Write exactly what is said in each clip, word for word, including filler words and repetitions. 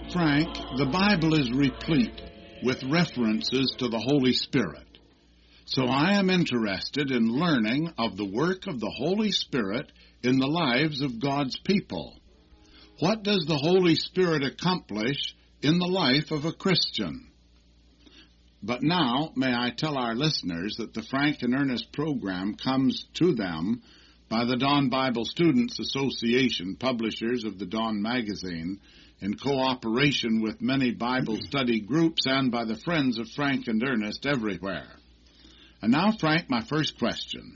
Frank, the Bible is replete with references to the Holy Spirit. So I am interested in learning of the work of the Holy Spirit in the lives of God's people. What does the Holy Spirit accomplish in the life of a Christian? But now, may I tell our listeners that the Frank and Ernest program comes to them by the Dawn Bible Students Association, publishers of the Dawn magazine, in cooperation with many Bible study groups and by the friends of Frank and Ernest everywhere. And now, Frank, my first question.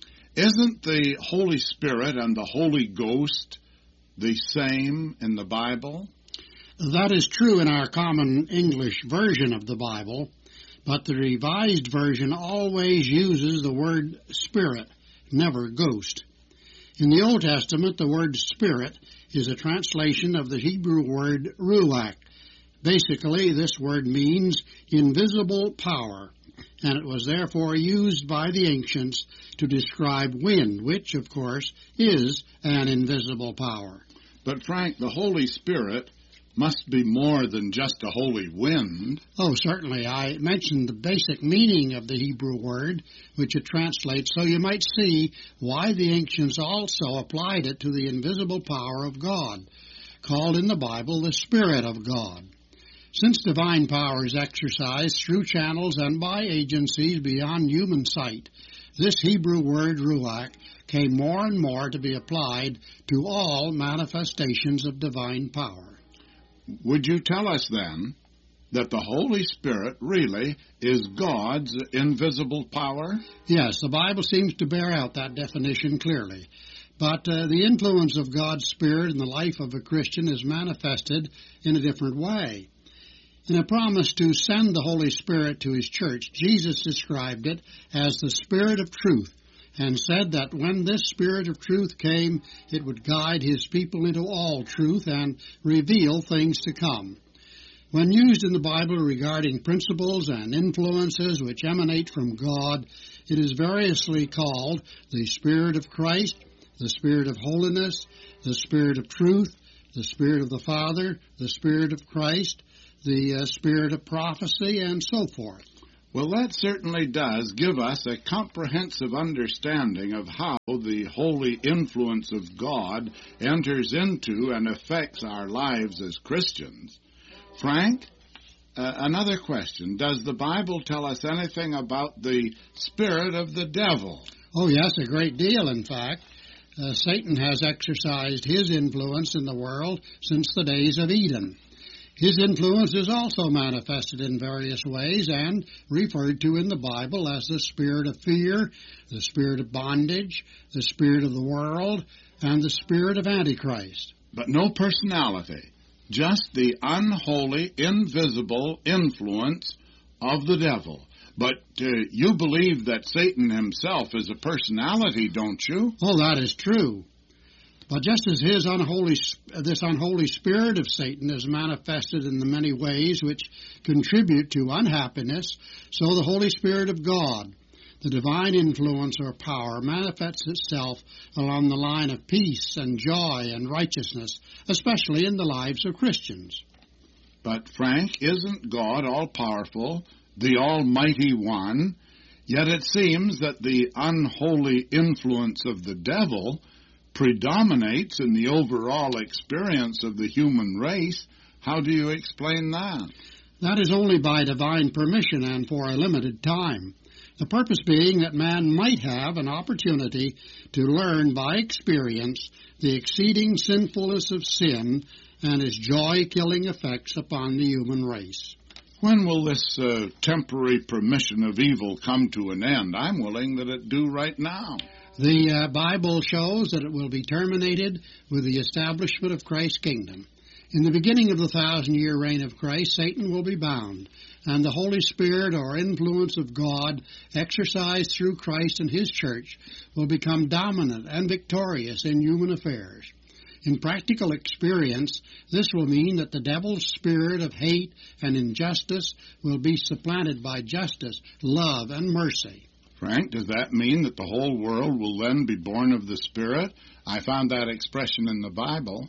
Isn't the Holy Spirit and the Holy Ghost the same in the Bible? That is true in our common English version of the Bible, but the Revised Version always uses the word Spirit, never Ghost. In the Old Testament, the word Spirit is a translation of the Hebrew word Ruach. Basically, this word means invisible power, and it was therefore used by the ancients to describe wind, which, of course, is an invisible power. But, Frank, the Holy Spirit must be more than just a holy wind. Oh, certainly. I mentioned the basic meaning of the Hebrew word, which it translates, so you might see why the ancients also applied it to the invisible power of God, called in the Bible the Spirit of God. Since divine power is exercised through channels and by agencies beyond human sight, this Hebrew word ruach came more and more to be applied to all manifestations of divine power. Would you tell us then that the Holy Spirit really is God's invisible power? Yes, the Bible seems to bear out that definition clearly. But uh, the influence of God's Spirit in the life of a Christian is manifested in a different way. In a promise to send the Holy Spirit to His church, Jesus described it as the Spirit of truth, and said that when this Spirit of truth came, it would guide His people into all truth and reveal things to come. When used in the Bible regarding principles and influences which emanate from God, it is variously called the Spirit of Christ, the Spirit of holiness, the Spirit of truth, the Spirit of the Father, the Spirit of Christ, the uh, Spirit of prophecy, and so forth. Well, that certainly does give us a comprehensive understanding of how the holy influence of God enters into and affects our lives as Christians. Frank, uh, another question. Does the Bible tell us anything about the spirit of the devil? Oh, yes, a great deal, in fact. Uh, Satan has exercised his influence in the world since the days of Eden. His influence is also manifested in various ways and referred to in the Bible as the spirit of fear, the spirit of bondage, the spirit of the world, and the spirit of Antichrist. But no personality, just the unholy, invisible influence of the devil. But uh, you believe that Satan himself is a personality, don't you? Oh, that is true. But just as his unholy, this unholy spirit of Satan is manifested in the many ways which contribute to unhappiness, so the Holy Spirit of God, the divine influence or power, manifests itself along the line of peace and joy and righteousness, especially in the lives of Christians. But, Frank, isn't God all-powerful, the Almighty One? Yet it seems that the unholy influence of the devil predominates in the overall experience of the human race. How do you explain that? That is only by divine permission and for a limited time. The purpose being that man might have an opportunity to learn by experience the exceeding sinfulness of sin and its joy-killing effects upon the human race. When will this uh, temporary permission of evil come to an end? I'm willing that it do right now. The uh, Bible shows that it will be terminated with the establishment of Christ's kingdom. In the beginning of the thousand-year reign of Christ, Satan will be bound, and the Holy Spirit or influence of God exercised through Christ and His church will become dominant and victorious in human affairs. In practical experience, this will mean that the devil's spirit of hate and injustice will be supplanted by justice, love, and mercy. Frank, does that mean that the whole world will then be born of the Spirit? I found that expression in the Bible.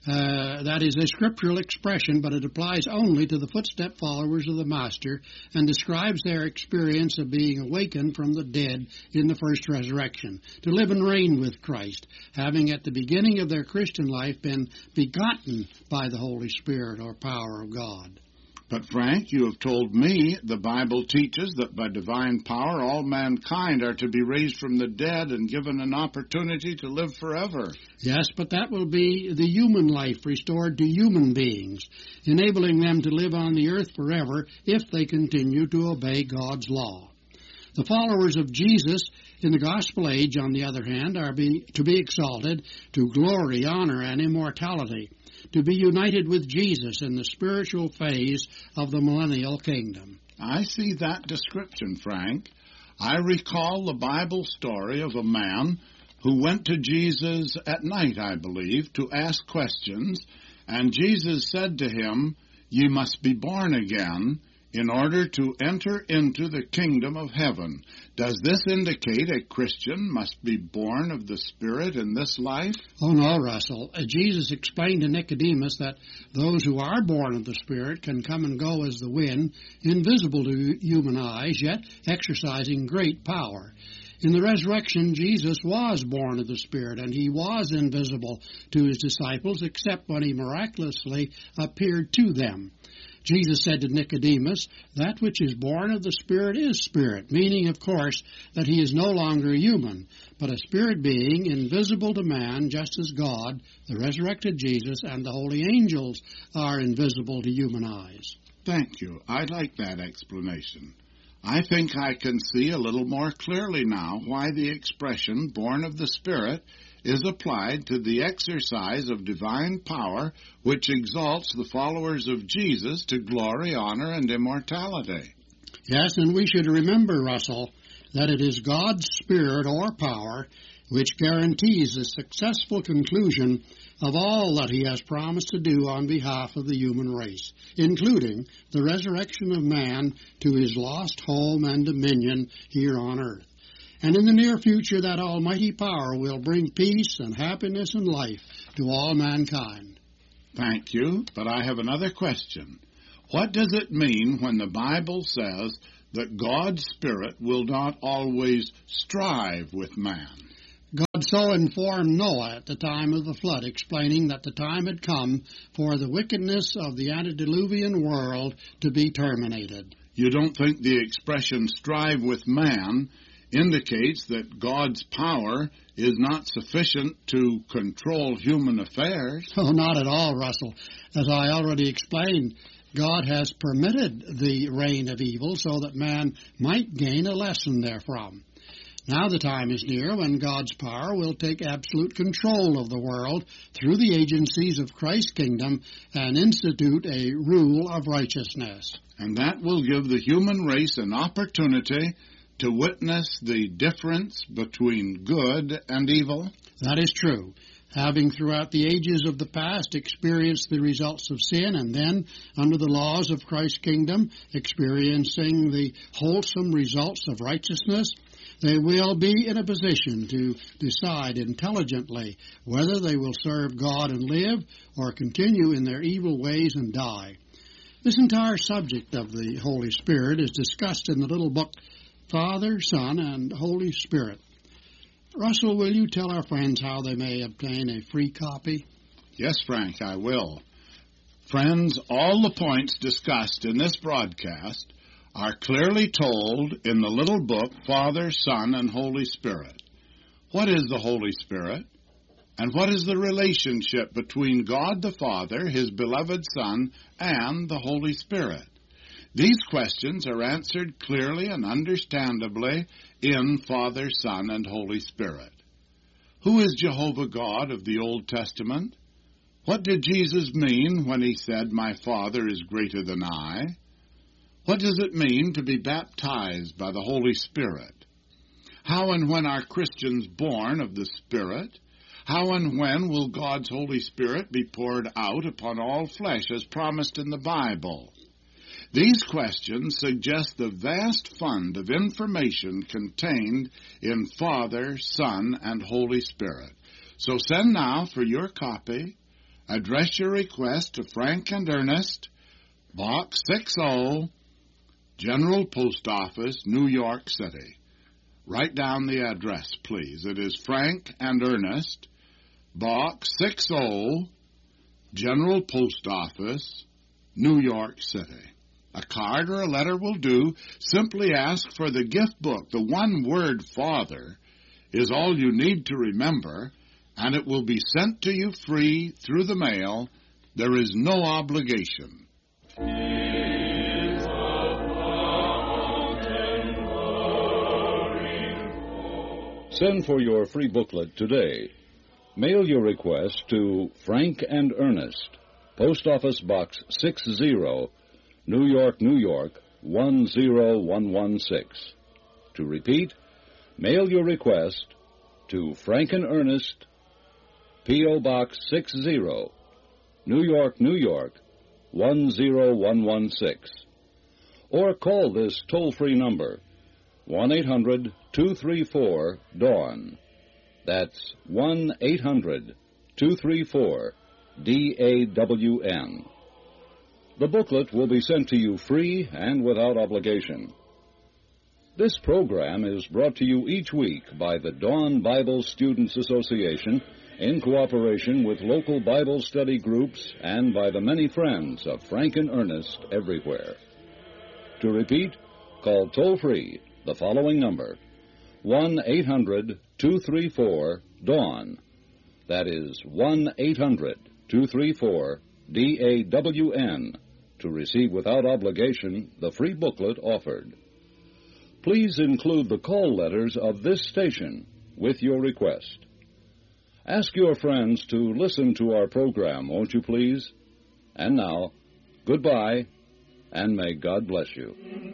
Uh, that is a scriptural expression, but it applies only to the footstep followers of the Master and describes their experience of being awakened from the dead in the first resurrection, to live and reign with Christ, having at the beginning of their Christian life been begotten by the Holy Spirit or power of God. But, Frank, you have told me the Bible teaches that by divine power all mankind are to be raised from the dead and given an opportunity to live forever. Yes, but that will be the human life restored to human beings, enabling them to live on the earth forever if they continue to obey God's law. The followers of Jesus in the gospel age, on the other hand, are be, to be exalted to glory, honor, and immortality, to be united with Jesus in the spiritual phase of the millennial kingdom. I see that description, Frank. I recall the Bible story of a man who went to Jesus at night, I believe, to ask questions, and Jesus said to him, "Ye must be born again in order to enter into the kingdom of heaven." Does this indicate a Christian must be born of the Spirit in this life? Oh, no, Russell. Uh, Jesus explained to Nicodemus that those who are born of the Spirit can come and go as the wind, invisible to human eyes, yet exercising great power. In the resurrection, Jesus was born of the Spirit, and he was invisible to his disciples, except when he miraculously appeared to them. Jesus said to Nicodemus, "That which is born of the Spirit is spirit," meaning, of course, that he is no longer human, but a spirit being invisible to man, just as God, the resurrected Jesus, and the holy angels are invisible to human eyes. Thank you. I like that explanation. I think I can see a little more clearly now why the expression "born of the Spirit" is applied to the exercise of divine power which exalts the followers of Jesus to glory, honor, and immortality. Yes, and we should remember, Russell, that it is God's Spirit or power which guarantees the successful conclusion of all that he has promised to do on behalf of the human race, including the resurrection of man to his lost home and dominion here on earth. And in the near future, that almighty power will bring peace and happiness and life to all mankind. Thank you, but I have another question. What does it mean when the Bible says that God's Spirit will not always strive with man? God so informed Noah at the time of the flood, explaining that the time had come for the wickedness of the antediluvian world to be terminated. You don't think the expression "strive with man" indicates that God's power is not sufficient to control human affairs? Oh, not at all, Russell. As I already explained, God has permitted the reign of evil so that man might gain a lesson therefrom. Now the time is near when God's power will take absolute control of the world through the agencies of Christ's kingdom and institute a rule of righteousness. And that will give the human race an opportunity to witness the difference between good and evil? That is true. Having throughout the ages of the past experienced the results of sin, and then, under the laws of Christ's kingdom, experiencing the wholesome results of righteousness, they will be in a position to decide intelligently whether they will serve God and live or continue in their evil ways and die. This entire subject of the Holy Spirit is discussed in the little book Father, Son, and Holy Spirit. Russell, will you tell our friends how they may obtain a free copy? Yes, Frank, I will. Friends, all the points discussed in this broadcast are clearly told in the little book Father, Son, and Holy Spirit. What is the Holy Spirit? And what is the relationship between God the Father, His beloved Son, and the Holy Spirit? These questions are answered clearly and understandably in Father, Son, and Holy Spirit. Who is Jehovah God of the Old Testament? What did Jesus mean when he said, "My Father is greater than I"? What does it mean to be baptized by the Holy Spirit? How and when are Christians born of the Spirit? How and when will God's Holy Spirit be poured out upon all flesh as promised in the Bible? These questions suggest the vast fund of information contained in Father, Son, and Holy Spirit. So send now for your copy. Address your request to Frank and Ernest, Box sixty, General Post Office, New York City. Write down the address, please. It is Frank and Ernest, Box sixty, General Post Office, New York City. A card or a letter will do. Simply ask for the gift book. The one word Father is all you need to remember, and it will be sent to you free through the mail. There is no obligation. Send for your free booklet today. Mail your request to Frank and Ernest, Post Office Box sixty, New York, New York, one zero one one six. To repeat, mail your request to Frank and Ernest, P O. Box sixty, New York, New York, one zero one one six. Or call this toll-free number, one eight hundred two three four DAWN. That's one eight hundred two three four D A W N. The booklet will be sent to you free and without obligation. This program is brought to you each week by the Dawn Bible Students Association in cooperation with local Bible study groups and by the many friends of Frank and Ernest everywhere. To repeat, call toll-free the following number, one eight hundred two three four DAWN. That is one eight hundred two three four D A W N to receive without obligation the free booklet offered. Please include the call letters of this station with your request. Ask your friends to listen to our program, won't you please? And now, goodbye, and may God bless you.